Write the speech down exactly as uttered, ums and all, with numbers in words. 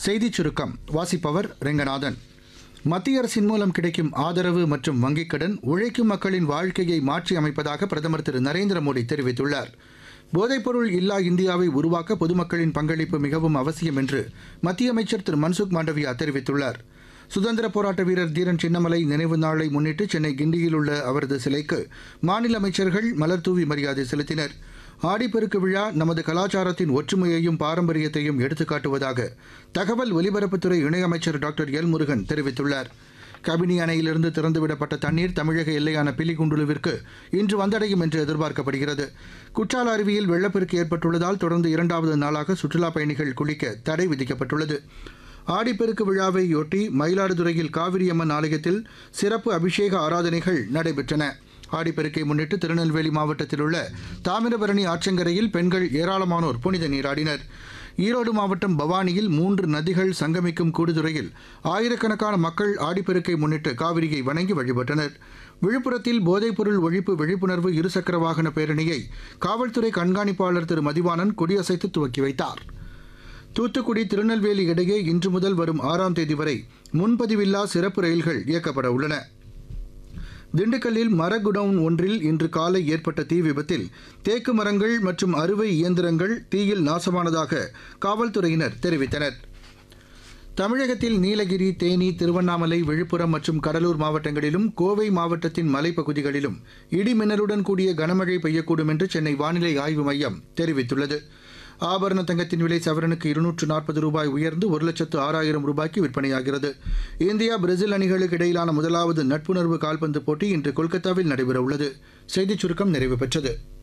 செய்திச் சுருக்கம் வாசிப்பவர் ரெங்கநாதன். மத்திய அரசின் மூலம் கிடைக்கும் ஆதரவு மற்றும் வங்கிக் கடன் உழைக்கும் மக்களின் வாழ்க்கையை மாற்றி அமைப்பதாக பிரதமர் திரு நரேந்திர மோடி தெரிவித்துள்ளார். போதைப்பொருள் இல்லா இந்தியாவை உருவாக்க பொதுமக்களின் பங்களிப்பு மிகவும் அவசியம் என்று மத்திய அமைச்சர் திரு மன்சுக் மாண்டவியா தெரிவித்துள்ளார். சுதந்திர போராட்ட வீரர் தீரன் சின்னமலை நினைவு நாளை முன்னிட்டு சென்னை கிண்டியில் உள்ள அவரது சிலைக்கு மாநில அமைச்சர்கள் மலர்தூவி மரியாதை செலுத்தினர். ஆடிப்பெருக்கு விழா நமது கலாச்சாரத்தின் ஒற்றுமையையும் பாரம்பரியத்தையும் எடுத்துக்காட்டுவதாக தகவல் ஒலிபரப்புத்துறை இணையமைச்சர் டாக்டர் எல் முருகன் தெரிவித்துள்ளார். கபினி அணையிலிருந்து திறந்துவிடப்பட்ட தண்ணீர் தமிழக எல்லையான பிலிகுண்டுலுவிற்கு இன்று வந்தடையும் என்று எதிர்பார்க்கப்படுகிறது. குற்றால அருவியில் வெள்ளப்பெருக்கு ஏற்பட்டுள்ளதால் தொடர்ந்து இரண்டாவது நாளாக சுற்றுலாப் பயணிகள் குளிக்க தடை விதிக்கப்பட்டுள்ளது. ஆடிப்பெருக்கு விழாவையொட்டி மயிலாடுதுறையில் காவிரியம்மன் ஆலயத்தில் சிறப்பு அபிஷேக ஆராதனைகள் நடைபெற்றன. ஆடிப்பெருக்கை முன்னிட்டு திருநெல்வேலி மாவட்டத்தில் உள்ள தாமிரபரணி ஆற்றங்கரையில் பெண்கள் ஏராளமானோர் புனித நீராடினர். ஈரோடு மாவட்டம் பவானியில் மூன்று நதிகள் சங்கமிக்கும் கூடுதுறையில் ஆயிரக்கணக்கான மக்கள் ஆடிப்பெருக்கை முன்னிட்டு காவிரியை வணங்கி வழிபட்டனர். விழுப்புரத்தில் போதைப்பொருள் ஒழிப்பு விழிப்புணர்வு இருசக்கர வாகன பேரணியை காவல்துறை கண்காணிப்பாளர் திரு மதிவாணன் கொடியசைத்து துவக்கி வைத்தார். தூத்துக்குடி திருநெல்வேலி இடையே இன்று முதல் வரும் ஆறாம் தேதி வரை முன்பதிவில்லா சிறப்பு ரயில்கள் இயக்கப்பட உள்ளன. திண்டுக்கல்லில் மர குடவுன் ஒன்றில் இன்று காலை ஏற்பட்ட தீ விபத்தில் தேக்கு மரங்கள் மற்றும் அறுவை இயந்திரங்கள் தீயில் நாசமானதாக காவல்துறையினர் தெரிவித்தனர். தமிழகத்தில் நீலகிரி, தேனி, திருவண்ணாமலை, விழுப்புரம் மற்றும் கடலூர் மாவட்டங்களிலும் கோவை மாவட்டத்தின் மலைப்பகுதிகளிலும் இடி மின்னலுடன் கூடிய கனமழை பெய்யக்கூடும் என்று சென்னை வானிலை ஆய்வு மையம் தெரிவித்துள்ளது. ஆபரண தங்கத்தின் விலை சவரனுக்கு இருநூற்று நாற்பது ரூபாய் உயர்ந்து ஒரு லட்சத்து ஆறாயிரம் ரூபாய்க்கு விற்பனையாகிறது. இந்தியா பிரேசில் அணிகளுக்கு இடையிலான முதலாவது நட்புணர்வு கால்பந்து போட்டி இன்று கொல்கத்தாவில் நடைபெறவுள்ளது. செய்திச் சுருக்கம் நிறைவு பெற்றது.